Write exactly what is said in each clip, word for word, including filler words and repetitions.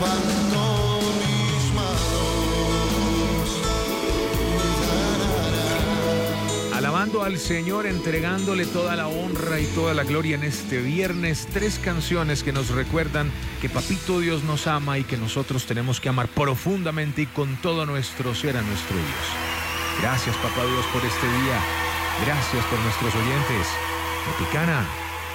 levanto mis manos. Alabando al Señor, entregándole toda la honra y toda la gloria en este viernes. Tres canciones que nos recuerdan que Papito Dios nos ama y que nosotros tenemos que amar profundamente y con todo nuestro ser a nuestro Dios. Gracias, Papá Dios, por este día. Gracias por nuestros oyentes. Tropicana.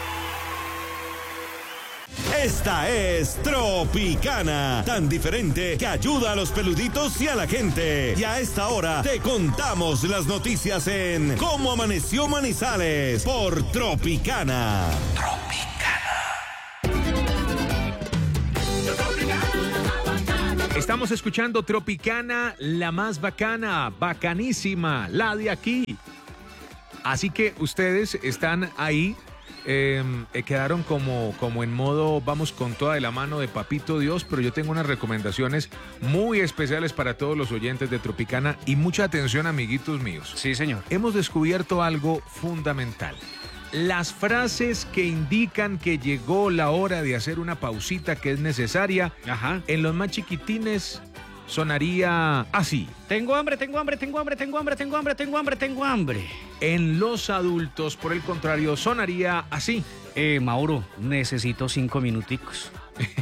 Esta es Tropicana, tan diferente que ayuda a los peluditos y a la gente. Y a esta hora te contamos las noticias en Cómo Amaneció Manizales por Tropicana. Estamos escuchando Tropicana, la más bacana, bacanísima, la de aquí. Así que ustedes están ahí. Eh, eh, quedaron como, como en modo vamos con toda de la mano de Papito Dios, pero yo tengo unas recomendaciones muy especiales para todos los oyentes de Tropicana y mucha atención, amiguitos míos. Sí, señor. Hemos descubierto algo fundamental. Las frases que indican que llegó la hora de hacer una pausita que es necesaria. Ajá. En los más chiquitines sonaría así. Tengo hambre, tengo hambre, tengo hambre, tengo hambre, tengo hambre, tengo hambre, tengo hambre. En los adultos, por el contrario, sonaría así. Eh, Mauro, necesito cinco minuticos.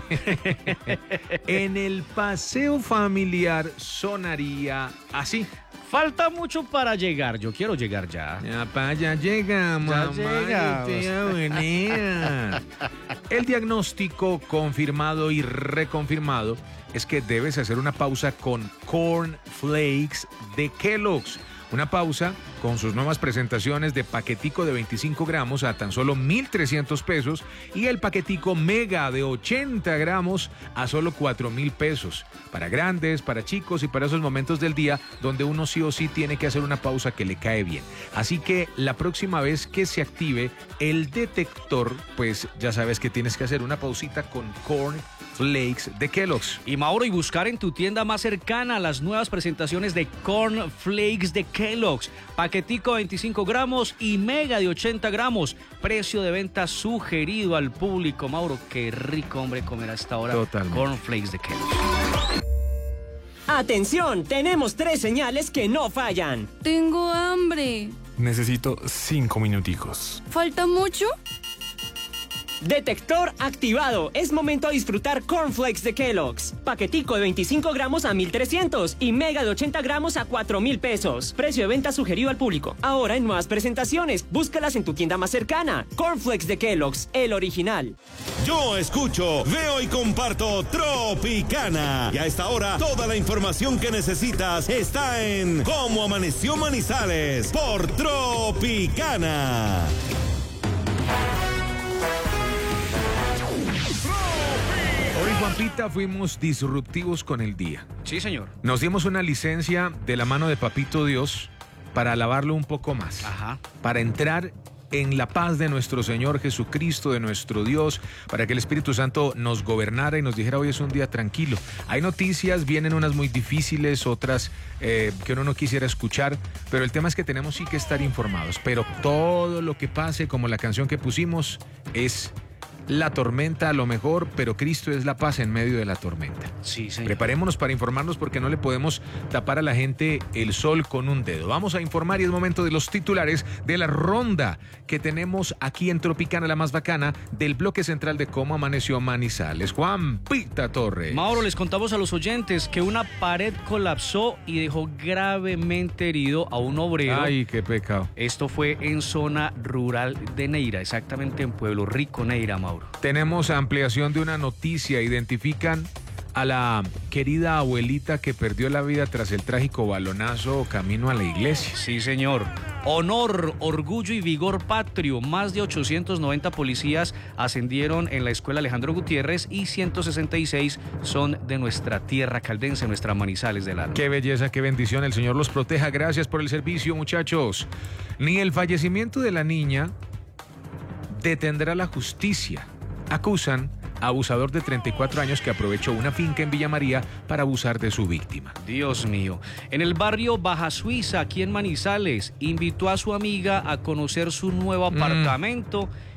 En el paseo familiar sonaría así. Falta mucho para llegar, yo quiero llegar ya. Ya, pa, ya llegamos, Ya mamá, llegamos. yo te venía. El diagnóstico confirmado y reconfirmado es que debes hacer una pausa con Corn Flakes de Kellogg's. Una pausa con sus nuevas presentaciones de paquetico de veinticinco gramos a tan solo mil trescientos pesos y el paquetico mega de ochenta gramos a solo cuatro mil pesos. Para grandes, para chicos y para esos momentos del día donde uno sí o sí tiene que hacer una pausa que le cae bien. Así que la próxima vez que se active el detector, pues ya sabes que tienes que hacer una pausita con Corn Flakes de Kellogg's. Y Mauro, y buscar en tu tienda más cercana las nuevas presentaciones de Corn Flakes de Kellogg's. Paquetico de veinticinco gramos y mega de ochenta gramos. Precio de venta sugerido al público. Mauro, qué rico, hombre, comer a esta hora. Totalmente. Corn Flakes de Kellogg's. Atención, tenemos tres señales que no fallan. Tengo hambre. Necesito cinco minuticos. ¿Falta mucho? Detector activado. Es momento de disfrutar cornflakes de Kellogg's. Paquetico de veinticinco gramos a mil trescientos y mega de ochenta gramos a cuatro mil pesos. Precio de venta sugerido al público. Ahora en nuevas presentaciones. Búscalas en tu tienda más cercana. Cornflakes de Kellogg's, el original. Yo escucho, veo y comparto Tropicana. Y a esta hora, toda la información que necesitas está en Cómo Amaneció Manizales por Tropicana. Hoy, Juanpita, fuimos disruptivos con el día. Sí, señor. Nos dimos una licencia de la mano de Papito Dios para alabarlo un poco más. Ajá. Para entrar en la paz de nuestro Señor Jesucristo, de nuestro Dios, para que el Espíritu Santo nos gobernara y nos dijera hoy es un día tranquilo. Hay noticias, vienen unas muy difíciles, otras eh, que uno no quisiera escuchar, pero el tema es que tenemos sí que estar informados. Pero todo lo que pase, como la canción que pusimos, es la tormenta a lo mejor, pero Cristo es la paz en medio de la tormenta. Sí, señor. Preparémonos para informarnos porque no le podemos tapar a la gente el sol con un dedo. Vamos a informar y es momento de los titulares de la ronda que tenemos aquí en Tropicana, la más bacana, del bloque central de Cómo Amaneció Manizales. Juan Pita Torres. Mauro, les contamos a los oyentes que una pared colapsó y dejó gravemente herido a un obrero. Ay, qué pecado. Esto fue en zona rural de Neira, exactamente en Pueblo Rico, Neira, Mauro. Tenemos ampliación de una noticia. Identifican a la querida abuelita que perdió la vida tras el trágico balonazo camino a la iglesia. Sí, señor. Honor, orgullo y vigor patrio. Más de ochocientos noventa policías ascendieron en la escuela Alejandro Gutiérrez y ciento sesenta y seis son de nuestra tierra caldense, nuestra Manizales del Alma. Qué belleza, qué bendición. El Señor los proteja. Gracias por el servicio, muchachos. Ni el fallecimiento de la niña detendrá la justicia. Acusan a abusador de treinta y cuatro años que aprovechó una finca en Villa María para abusar de su víctima. Dios mío. En el barrio Baja Suiza, aquí en Manizales, invitó a su amiga a conocer su nuevo apartamento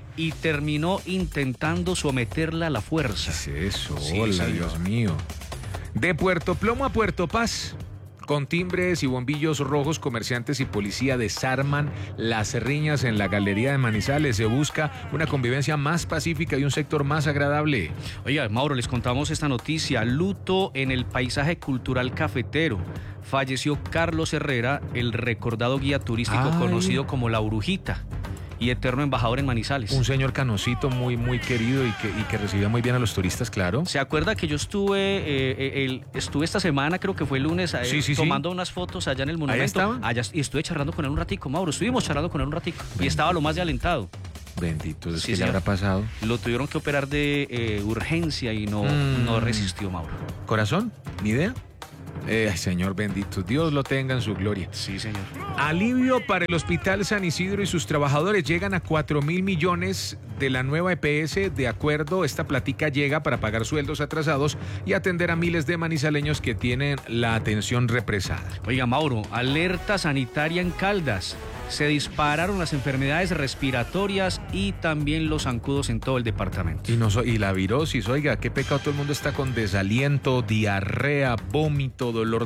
y terminó intentando someterla a la ¿Qué fuerza. es eso? Sí, Hola, señor. Dios mío. De Puerto Plomo a Puerto Paz. Con timbres y bombillos rojos, comerciantes y policía desarman las riñas en la galería de Manizales. Se busca una convivencia más pacífica y un sector más agradable. Oiga, Mauro, les contamos esta noticia. Luto en el paisaje cultural cafetero. Falleció Carlos Herrera, el recordado guía turístico Ay. conocido como La Brujita y eterno embajador en Manizales. Un señor canocito muy, muy querido y que, y que recibía muy bien a los turistas, claro. ¿Se acuerda que yo estuve eh, eh, el- estuve esta semana, creo que fue el lunes, eh, Sí, sí, sí. tomando unas fotos allá en el monumento? estaba? Allá, y estuve charlando con él un ratico, Mauro. Estuvimos charlando con él un ratico. Y estaba lo más de alentado. Bendito, es Sí, que le señor. habrá pasado. Lo tuvieron que operar de eh, urgencia y no, Mm. no resistió, Mauro. ¿Corazón? ¿Ni idea? Eh, ay, Señor bendito, Dios lo tenga en su gloria. Sí, señor. Alivio para el Hospital San Isidro y sus trabajadores. Llegan a cuatro mil millones de la nueva E P S. De acuerdo, esta platica llega para pagar sueldos atrasados y atender a miles de manizaleños que tienen la atención represada. Oiga, Mauro, alerta sanitaria en Caldas. Se dispararon las enfermedades respiratorias y también los zancudos en todo el departamento. Y, no so- y la virosis, oiga, qué pecado, todo el mundo está con desaliento, diarrea, vómito, dolor